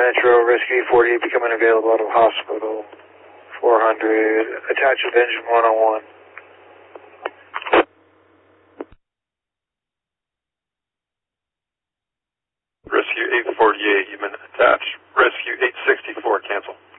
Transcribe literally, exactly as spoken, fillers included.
Metro, Rescue eight forty-eight becoming available out of hospital. four hundred, attached with engine one oh one. Rescue eight forty-eight, you've been attached. Rescue eight sixty-four, cancel.